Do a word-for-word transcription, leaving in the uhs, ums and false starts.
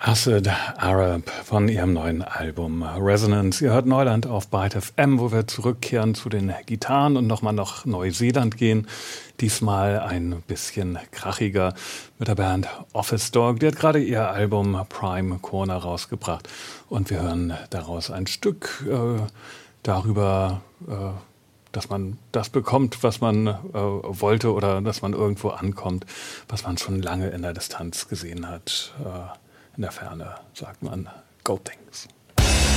Acid Arab von ihrem neuen Album Resonance. Ihr hört Neuland auf Byte F M, wo wir zurückkehren zu den Gitarren und nochmal nach Neuseeland gehen. Diesmal ein bisschen krachiger mit der Band Office Dog. Die hat gerade ihr Album Prime Corner rausgebracht und wir hören daraus ein Stück äh, darüber, äh, dass man das bekommt, was man äh, wollte, oder dass man irgendwo ankommt, was man schon lange in der Distanz gesehen hat. Äh, In der Ferne sagt man Go Things.